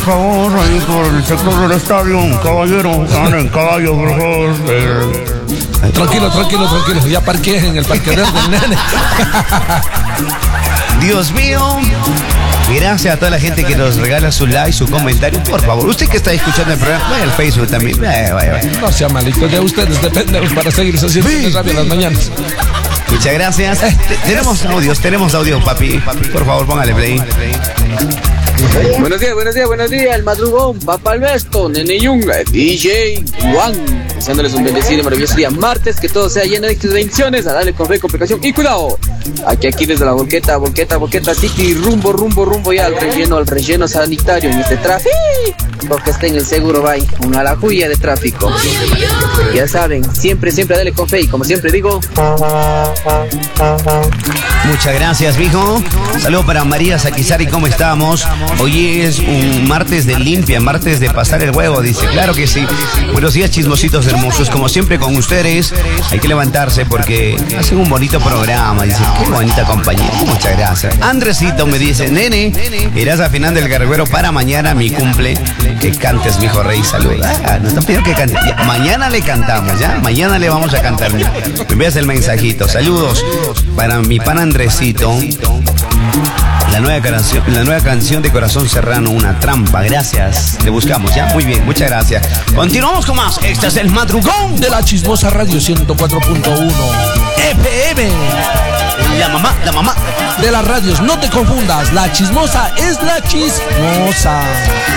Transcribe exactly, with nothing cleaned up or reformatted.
favor, ahí por el sector del estadio, caballero, anda en caballo, por favor. Eh. Tranquilo, tranquilo, tranquilo. Ya parqué en el parqueadero del nene. Dios mío. Gracias a toda la gente que nos regala su like, su comentario. Por favor, usted que está escuchando el programa, vaya al Facebook también. Vaya, vaya, vaya. No sea malito, de ustedes depende para seguir haciendo sí, radio sí. las mañanas. Muchas gracias. Eh, tenemos audios, tenemos audios, papi. Por favor, póngale play. Buenos días, buenos días, buenos días. El madrugón, Papá Alberto, Nene Yunga, D J Juan. Deseándoles un bendecido y maravilloso día martes. Que todo sea lleno de bendiciones. A darle con fe, con precaución y cuidado. Aquí, aquí desde la volqueta, volqueta, volqueta City. Rumbo, rumbo, rumbo ya al relleno, al relleno sanitario en este tráfico. Porque está en el seguro, bye. Una la juya de tráfico. Ya saben, siempre, siempre dale con fe. Y como siempre digo. Muchas gracias, mijo. Saludos para María Saquizari, ¿cómo estamos? Hoy es un martes de limpia, martes de pasar el huevo, dice. Claro que sí. Buenos días, chismositos hermosos. Como siempre con ustedes, hay que levantarse porque hacen un bonito programa. Dice, qué bonita compañía. Muchas gracias. Andresito me dice, nene, irás a final del Guerrero para mañana mi cumple. Que cantes, mijo rey, saluda. Ah, nos están pidiendo que cante. Ya, mañana le cantamos, ¿ya? Mañana le vamos a cantar. Me envías el mensajito. Saludos para mi pan Andresito. La nueva canción, la nueva canción de Corazón Serrano, Una Trampa. Gracias. Te buscamos, ¿ya? Muy bien, muchas gracias. Continuamos con más. Este es el madrugón de la Chismosa Radio ciento cuatro punto uno F M. La mamá, la mamá de las radios. No te confundas. La Chismosa es la chismosa.